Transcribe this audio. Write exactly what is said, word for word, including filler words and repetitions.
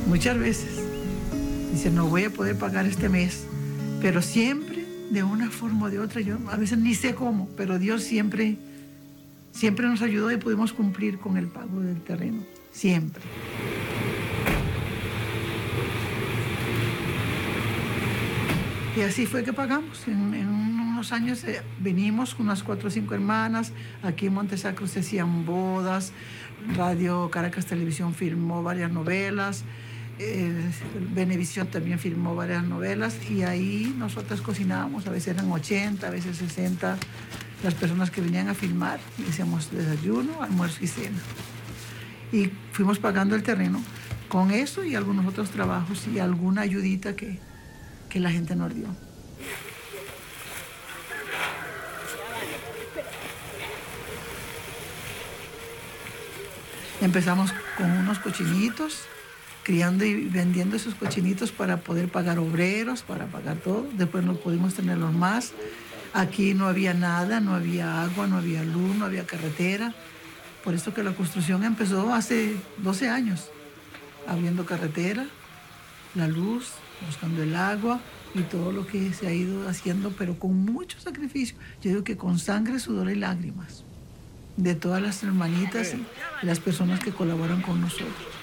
muchas veces. Dice, no voy a poder pagar este mes, pero siempre, de una forma o de otra, yo a veces ni sé cómo, pero Dios siempre, siempre nos ayudó y pudimos cumplir con el pago del terreno, siempre. Y así fue que pagamos. En, en unos años eh, venimos con unas cuatro o cinco hermanas. Aquí en Montesacro se hacían bodas. Radio Caracas Televisión filmó varias novelas. Eh, Venevisión también filmó varias novelas. Y ahí nosotras cocinábamos. A veces eran ochenta, a veces sesenta las personas que venían a filmar. Y hacíamos desayuno, almuerzo y cena. Y fuimos pagando el terreno con eso y algunos otros trabajos y alguna ayudita que... que la gente nos dio. Empezamos con unos cochinitos, criando y vendiendo esos cochinitos para poder pagar obreros, para pagar todo. Después no pudimos tenerlos más. Aquí no había nada, no había agua, no había luz, no había carretera. Por eso que la construcción empezó hace doce años, abriendo carretera, la luz, buscando el agua y todo lo que se ha ido haciendo, pero con mucho sacrificio. Yo digo que con sangre, sudor y lágrimas de todas las hermanitas y las personas que colaboran con nosotros.